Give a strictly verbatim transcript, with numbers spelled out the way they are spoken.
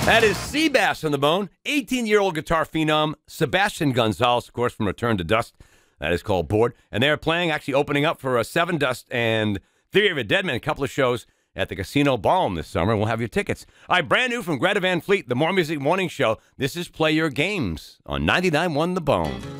That is Seabass on the bone. eighteen-year-old guitar phenom Sebastian Gonzalez, of course, from Return to Dust. That is called Bored. And they're playing, actually opening up for uh, Seven Dust and Theory of a Deadman, a couple of shows at the Casino Ballroom this summer. We'll have your tickets. All right, brand new from Greta Van Fleet, the More Music Morning Show. This is Play Your Games on ninety-nine point one The Bone.